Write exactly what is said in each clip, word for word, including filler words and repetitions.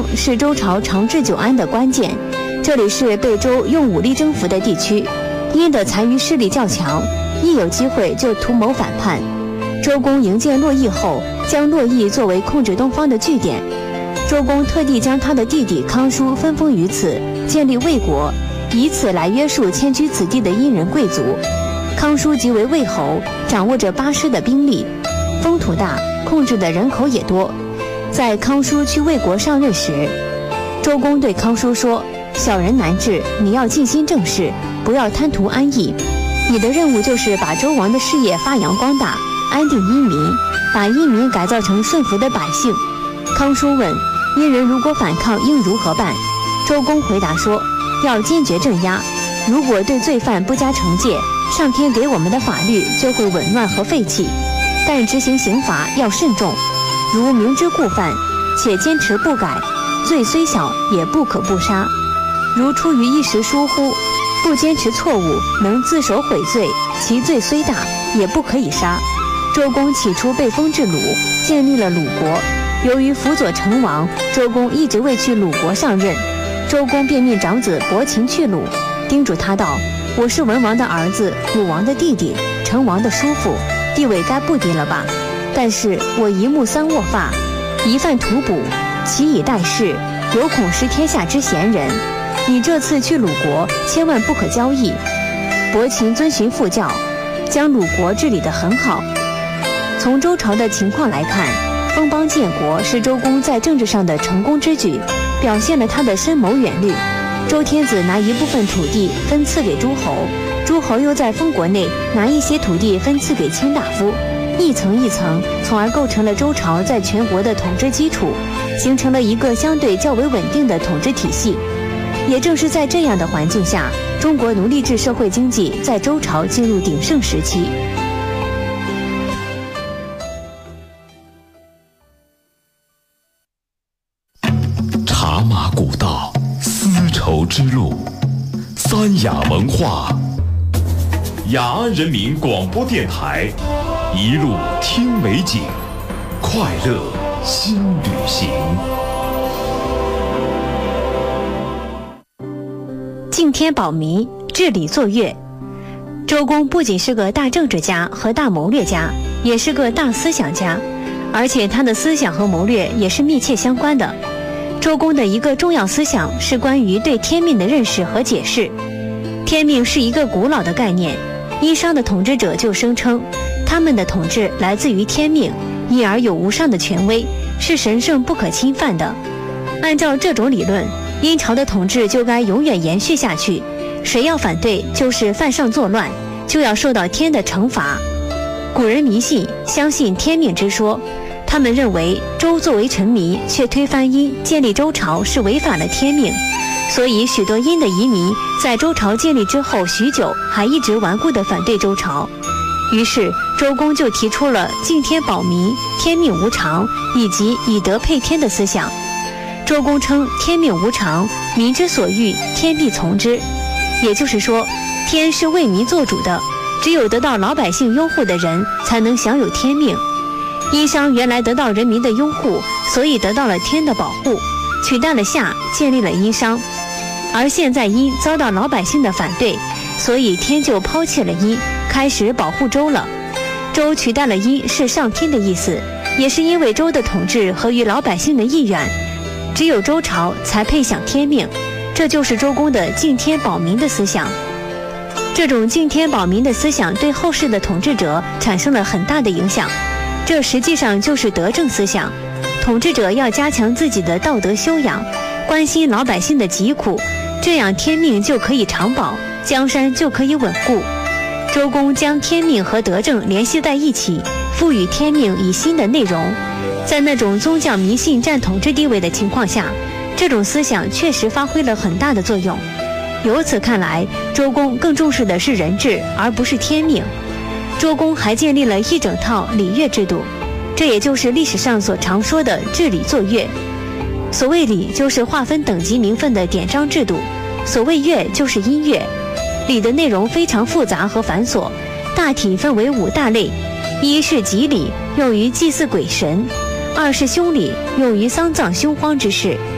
方是周朝长治久安的关键，这里是被周用武力征服的地区，殷的残余势力较强，一有机会就图谋反叛。周公营建洛邑后，将洛邑作为控制东方的据点。周公特地将他的弟弟康叔分封于此，建立魏国，以此来约束迁居此地的殷人贵族。康叔即为魏侯，掌握着八师的兵力，封土大，控制的人口也多。在康叔去魏国上任时，周公对康叔说：“小人难治，你要尽心正事，不要贪图安逸。你的任务就是把周王的事业发扬光大，安定殷民，把殷民改造成顺服的百姓。”康叔问：“殷人如果反抗，应如何办？”周公回答说：“要坚决镇压，如果对罪犯不加惩戒，上天给我们的法律就会紊乱和废弃。但执行刑罚要慎重，如明知故犯，且坚持不改，罪虽小也不可不杀。如出于一时疏忽，不坚持错误，能自首悔罪，其罪虽大，也不可以杀。”周公起初被封至鲁，建立了鲁国。由于辅佐成王，周公一直未去鲁国上任。周公便命长子伯禽去鲁，叮嘱他道：“我是文王的儿子，鲁王的弟弟，成王的叔父，地位该不低了吧？但是我一目三握发，一犯图补，其以待事，有恐失天下之贤人。你这次去鲁国，千万不可交易。”伯禽遵循父教，将鲁国治理得很好。从周朝的情况来看，封邦建国是周公在政治上的成功之举，表现了他的深谋远虑。周天子拿一部分土地分赐给诸侯，诸侯又在封国内拿一些土地分赐给卿大夫，一层一层，从而构成了周朝在全国的统治基础，形成了一个相对较为稳定的统治体系。也正是在这样的环境下，中国奴隶制社会经济在周朝进入鼎盛时期。 茶马古道，丝绸之路，三雅文化。雅安人民广播电台，一路听美景，快乐新旅行。 敬天保民，治理作乐。周公不仅是个大政治家和大谋略家，也是个大思想家，而且他的思想和谋略也是密切相关的。周公的一个重要思想是关于对天命的认识和解释。天命是一个古老的概念，殷商的统治者就声称，他们的统治来自于天命，因而有无上的权威，是神圣不可侵犯的。按照这种理论，殷朝的统治就该永远延续下去，谁要反对，就是犯上作乱，就要受到天的惩罚。古人迷信，相信天命之说，他们认为周作为臣民却推翻殷，建立周朝是违反了天命，所以许多殷的遗民在周朝建立之后许久还一直顽固地反对周朝。于是周公就提出了敬天保民、天命无常以及以德配天的思想。周公称天命无常，民之所欲，天必从之。也就是说，天是为民做主的，只有得到老百姓拥护的人才能享有天命。殷商原来得到人民的拥护，所以得到了天的保护，取代了夏，建立了殷商。而现在殷遭到老百姓的反对，所以天就抛弃了殷，开始保护周了。周取代了殷是上天的意思，也是因为周的统治合于老百姓的意愿，只有周朝才配享天命，这就是周公的敬天保民的思想。这种敬天保民的思想对后世的统治者产生了很大的影响，这实际上就是德政思想。统治者要加强自己的道德修养，关心老百姓的疾苦，这样天命就可以长保，江山就可以稳固。周公将天命和德政联系在一起，赋予天命以新的内容。在那种宗教迷信占统治地位的情况下，这种思想确实发挥了很大的作用。由此看来，周公更重视的是人治，而不是天命。周公还建立了一整套礼乐制度，这也就是历史上所常说的治礼作乐。所谓礼，就是划分等级名分的典章制度；所谓乐，就是音乐。礼的内容非常复杂和繁琐，大体分为五大类：一是吉礼，用于祭祀鬼神；二是凶礼，用于丧葬凶荒之事；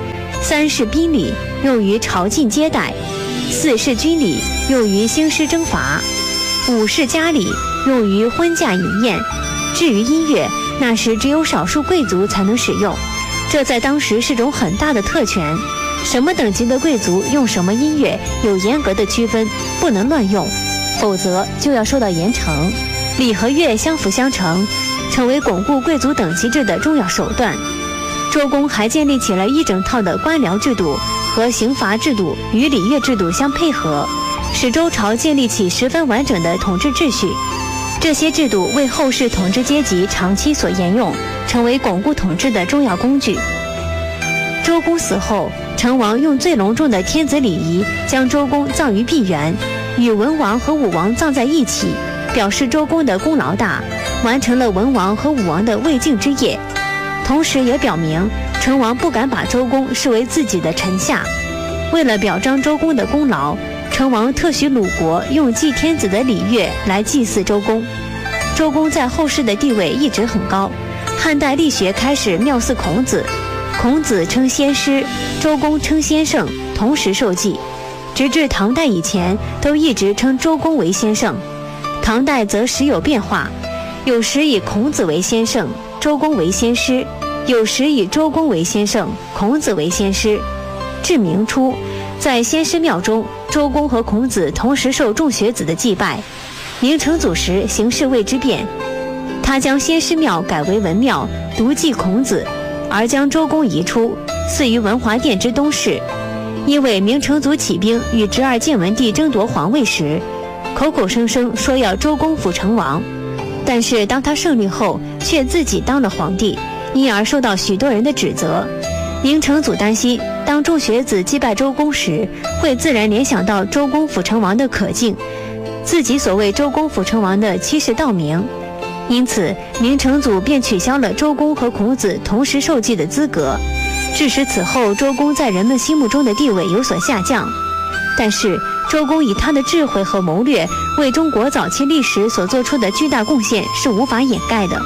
三是宾礼，用于朝觐接待；四是军礼，用于兴师征伐；五是家礼，用于婚嫁饮宴。至于音乐，那时只有少数贵族才能使用，这在当时是种很大的特权。什么等级的贵族用什么音乐有严格的区分，不能乱用，否则就要受到严惩。礼和乐相辅相成，成为巩固贵族等级制的重要手段。周公还建立起了一整套的官僚制度和刑罚制度与礼乐制度相配合，使周朝建立起十分完整的统治秩序。这些制度为后世统治阶级长期所沿用，成为巩固统治的重要工具。周公死后，成王用最隆重的天子礼仪将周公葬于毕原，与文王和武王葬在一起，表示周公的功劳大，完成了文王和武王的未竟之业，同时也表明成王不敢把周公视为自己的臣下。为了表彰周公的功劳，成王特许鲁国用祭天子的礼乐来祭祀周公。周公在后世的地位一直很高，汉代力学开始庙祀孔子，孔子称先师，周公称先圣，同时受祭。直至唐代以前都一直称周公为先圣，唐代则时有变化，有时以孔子为先圣，周公为先师，有时以周公为先圣，孔子为先师。至明初，在先师庙中，周公和孔子同时受众学子的祭拜。明成祖时形势为之变，他将先师庙改为文庙，独祭孔子，而将周公移出，祀于文华殿之东室。因为明成祖起兵与侄儿建文帝争夺皇位时，口口声声说要周公辅成王，但是当他胜利后却自己当了皇帝，因而受到许多人的指责。明成祖担心当众学子祭拜周公时，会自然联想到周公辅成王的可敬，自己所谓周公辅成王的欺世盗名，因此明成祖便取消了周公和孔子同时受祭的资格，致使此后周公在人们心目中的地位有所下降。但是周公以他的智慧和谋略为中国早期历史所做出的巨大贡献是无法掩盖的。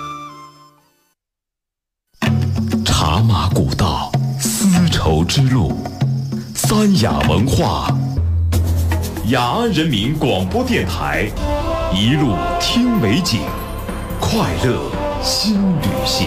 茶马古道，丝绸之路，三雅文化，雅安人民广播电台，一路听美景，快乐新旅行。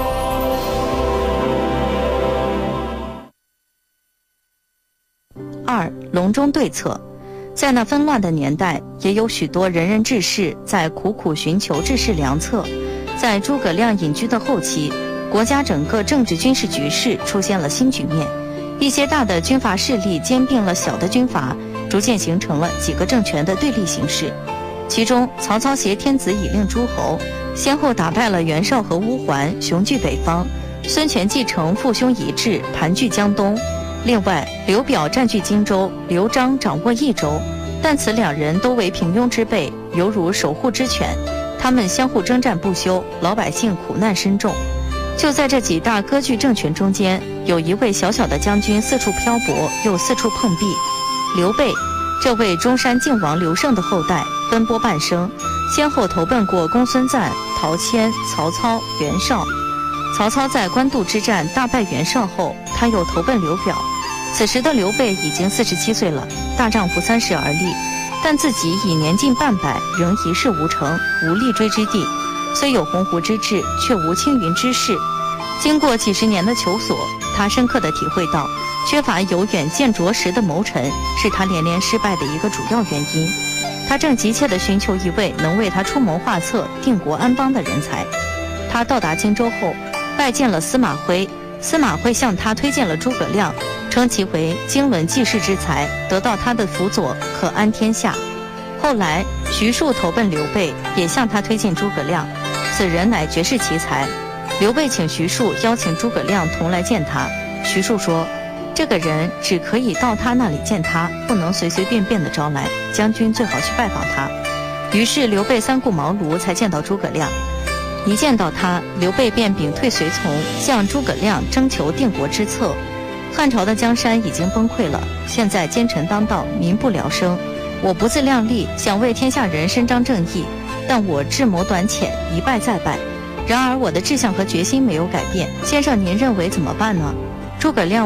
二、隆中对策。在那纷乱的年代，也有许多仁人志士在苦苦寻求治世良策。在诸葛亮隐居的后期，国家整个政治军事局势出现了新局面，一些大的军阀势力兼并了小的军阀，逐渐形成了几个政权的对立形势。其中，曹操挟天子以令诸侯，先后打败了袁绍和乌桓，雄踞北方；孙权继承父兄遗志，盘踞江东。另外，刘表占据荆州，刘璋掌握益州，但此两人都为平庸之辈，犹如守护之犬，他们相互征战不休，老百姓苦难深重。就在这几大割据政权中间，有一位小小的将军四处漂泊，又四处碰壁。刘备，这位中山靖王刘胜的后代，奔波半生，先后投奔过公孙瓒、陶谦、曹操、袁绍。曹操在官渡之战大败袁绍后，他又投奔刘表。此时的刘备已经四十七岁了，大丈夫三十而立，但自己已年近半百，仍一事无成，无立锥之地。虽有鸿鹄之志，却无青云之势。经过几十年的求索，他深刻地体会到，缺乏有远见卓识的谋臣，是他连连失败的一个主要原因。他正急切地寻求一位能为他出谋划策、定国安邦的人才。他到达荆州后，拜见了司马徽。司马徽向他推荐了诸葛亮，称其为经纶济世之才，得到他的辅佐，可安天下。后来，徐庶投奔刘备，也向他推荐诸葛亮，此人乃绝世奇才。刘备请徐庶邀请诸葛亮同来见他。徐庶说，这个人只可以到他那里见他，不能随随便便地招来，将军最好去拜访他。于是刘备三顾茅庐才见到诸葛亮。一见到他，刘备便屏退随从，向诸葛亮征求定国之策。汉朝的江山已经崩溃了，现在奸臣当道，民不聊生。我不自量力，想为天下人伸张正义，但我智谋短浅，一败再败。然而我的志向和决心没有改变，先生您认为怎么办呢？诸葛亮